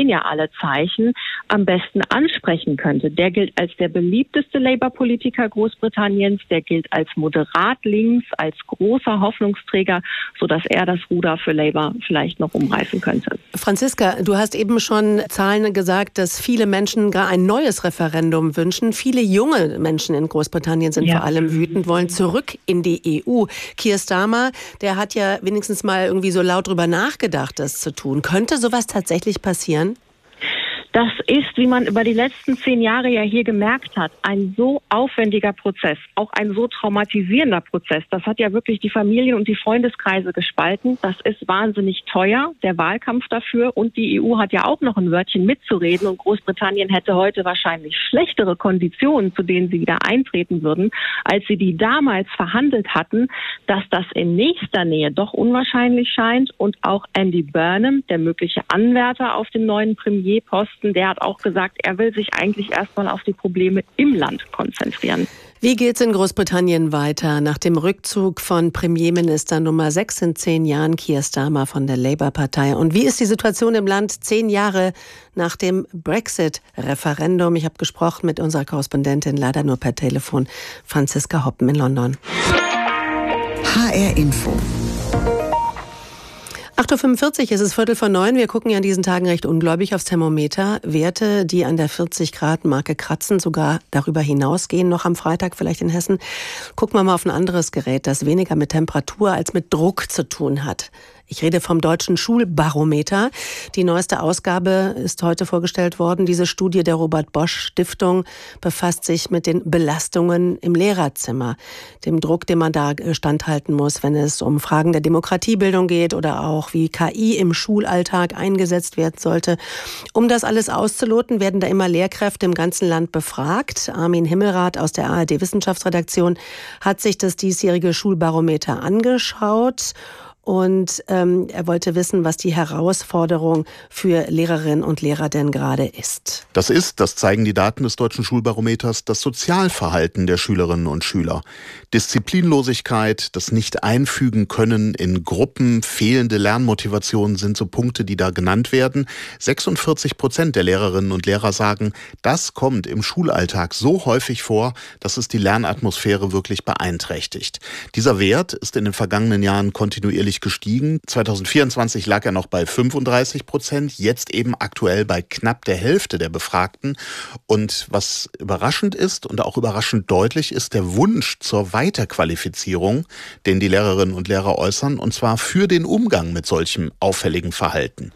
sehen ja alle Zeichen, am besten ansprechen könnte. Der gilt als der beliebteste Labour-Politiker Großbritanniens, der gilt als moderat links, als großer Hoffnungsträger, sodass er das Ruder für Labour vielleicht noch umreißen könnte. Franziska, du hast eben schon Zahlen gesagt, dass viele Menschen gar ein neues Referendum wünschen. Viele junge Menschen in Großbritannien sind vor allem wütend, wollen zurück in die EU. Keir Starmer, der hat ja wenigstens mal irgendwie so laut drüber nachgedacht, das zu tun. Könnte sowas tatsächlich passieren? Das ist, wie man über die letzten 10 Jahre ja hier gemerkt hat, ein so aufwendiger Prozess, auch ein so traumatisierender Prozess. Das hat ja wirklich die Familien und die Freundeskreise gespalten. Das ist wahnsinnig teuer, der Wahlkampf dafür. Und die EU hat ja auch noch ein Wörtchen mitzureden. Und Großbritannien hätte heute wahrscheinlich schlechtere Konditionen, zu denen sie wieder eintreten würden, als sie die damals verhandelt hatten. Dass das in nächster Nähe doch unwahrscheinlich scheint. Und auch Andy Burnham, der mögliche Anwärter auf den neuen Premierposten, der hat auch gesagt, er will sich eigentlich erstmal auf die Probleme im Land konzentrieren. Wie geht's in Großbritannien weiter nach dem Rückzug von Premierminister Nummer 6 in 10 Jahren, Keir Starmer von der Labour-Partei? Und wie ist die Situation im Land 10 Jahre nach dem Brexit-Referendum? Ich habe gesprochen mit unserer Korrespondentin, leider nur per Telefon, Franziska Hoppen in London. HR Info. 8.45 Uhr, es ist 8:45. Wir gucken ja in diesen Tagen recht ungläubig aufs Thermometer. Werte, die an der 40-Grad-Marke kratzen, sogar darüber hinausgehen, noch am Freitag vielleicht in Hessen. Gucken wir mal auf ein anderes Gerät, das weniger mit Temperatur als mit Druck zu tun hat. Ich rede vom Deutschen Schulbarometer. Die neueste Ausgabe ist heute vorgestellt worden. Diese Studie der Robert-Bosch-Stiftung befasst sich mit den Belastungen im Lehrerzimmer, dem Druck, den man da standhalten muss, wenn es um Fragen der Demokratiebildung geht oder auch wie KI im Schulalltag eingesetzt werden sollte. Um das alles auszuloten, werden da immer Lehrkräfte im ganzen Land befragt. Armin Himmelrath aus der ARD-Wissenschaftsredaktion hat sich das diesjährige Schulbarometer angeschaut. Und er wollte wissen, was die Herausforderung für Lehrerinnen und Lehrer denn gerade ist. Das zeigen die Daten des Deutschen Schulbarometers, das Sozialverhalten der Schülerinnen und Schüler. Disziplinlosigkeit, das Nicht-Einfügen können in Gruppen, fehlende Lernmotivation sind so Punkte, die da genannt werden. 46% der Lehrerinnen und Lehrer sagen, das kommt im Schulalltag so häufig vor, dass es die Lernatmosphäre wirklich beeinträchtigt. Dieser Wert ist in den vergangenen Jahren kontinuierlich gestiegen. 2024 lag er noch bei 35%, jetzt eben aktuell bei knapp der Hälfte der Befragten. Und was überraschend ist und auch überraschend deutlich ist der Wunsch zur Weiterqualifizierung, den die Lehrerinnen und Lehrer äußern, und zwar für den Umgang mit solchem auffälligen Verhalten.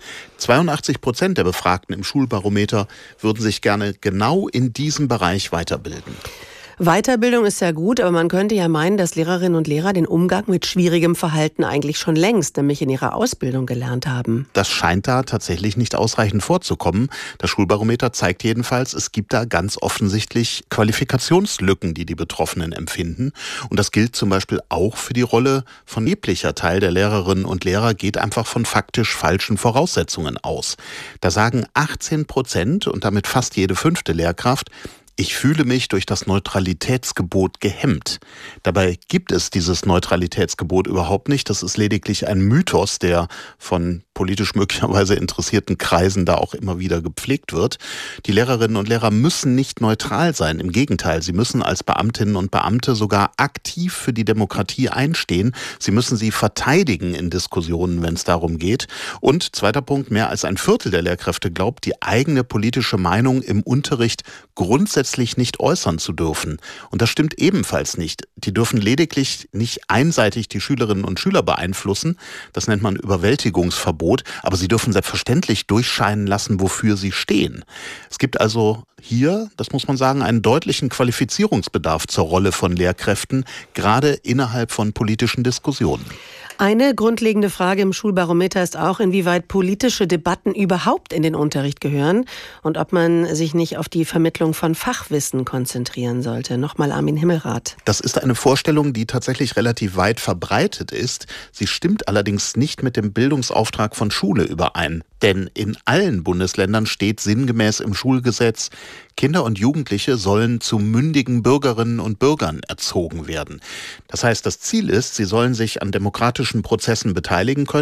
82% der Befragten im Schulbarometer würden sich gerne genau in diesem Bereich weiterbilden. Weiterbildung ist ja gut, aber man könnte ja meinen, dass Lehrerinnen und Lehrer den Umgang mit schwierigem Verhalten eigentlich schon längst, nämlich in ihrer Ausbildung gelernt haben. Das scheint da tatsächlich nicht ausreichend vorzukommen. Das Schulbarometer zeigt jedenfalls, es gibt da ganz offensichtlich Qualifikationslücken, die die Betroffenen empfinden. Und das gilt zum Beispiel auch für die Rolle von erheblicher Teil der Lehrerinnen und Lehrer geht einfach von faktisch falschen Voraussetzungen aus. Da sagen 18% und damit fast jede 5. Lehrkraft, ich fühle mich durch das Neutralitätsgebot gehemmt. Dabei gibt es dieses Neutralitätsgebot überhaupt nicht. Das ist lediglich ein Mythos, der von politisch möglicherweise interessierten Kreisen da auch immer wieder gepflegt wird. Die Lehrerinnen und Lehrer müssen nicht neutral sein. Im Gegenteil, sie müssen als Beamtinnen und Beamte sogar aktiv für die Demokratie einstehen. Sie müssen sie verteidigen in Diskussionen, wenn es darum geht. Und zweiter Punkt, mehr als ein Viertel der Lehrkräfte glaubt, die eigene politische Meinung im Unterricht grundsätzlich nicht äußern zu dürfen. Und das stimmt ebenfalls nicht. Die dürfen lediglich nicht einseitig die Schülerinnen und Schüler beeinflussen. Das nennt man Überwältigungsverbot. Aber sie dürfen selbstverständlich durchscheinen lassen, wofür sie stehen. Es gibt also hier, das muss man sagen, einen deutlichen Qualifizierungsbedarf zur Rolle von Lehrkräften, gerade innerhalb von politischen Diskussionen. Eine grundlegende Frage im Schulbarometer ist auch, inwieweit politische Debatten überhaupt in den Unterricht gehören und ob man sich nicht auf die Vermittlung von Fachwissen konzentrieren sollte. Nochmal Armin Himmelrath. Das ist eine Vorstellung, die tatsächlich relativ weit verbreitet ist. Sie stimmt allerdings nicht mit dem Bildungsauftrag von Schule überein. Denn in allen Bundesländern steht sinngemäß im Schulgesetz, Kinder und Jugendliche sollen zu mündigen Bürgerinnen und Bürgern erzogen werden. Das heißt, das Ziel ist, sie sollen sich an demokratischen Prozessen beteiligen können.